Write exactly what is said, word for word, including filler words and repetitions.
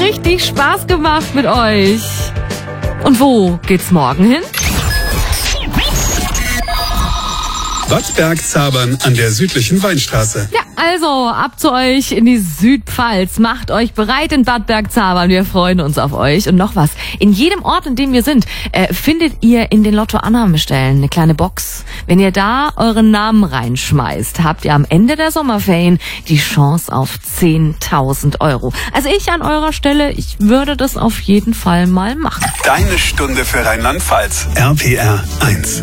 richtig Spaß gemacht mit euch. Und wo geht's morgen hin? Bad Bergzabern an der südlichen Weinstraße. Ja, also ab zu euch in die Südpfalz. Macht euch bereit in Bad Bergzabern. Wir freuen uns auf euch. Und noch was. In jedem Ort, in dem wir sind, äh, findet ihr in den Lotto-Annahmestellen eine kleine Box. Wenn ihr da euren Namen reinschmeißt, habt ihr am Ende der Sommerferien die Chance auf zehntausend Euro. Also ich an eurer Stelle, ich würde das auf jeden Fall mal machen. Deine Stunde für Rheinland-Pfalz. R P R eins.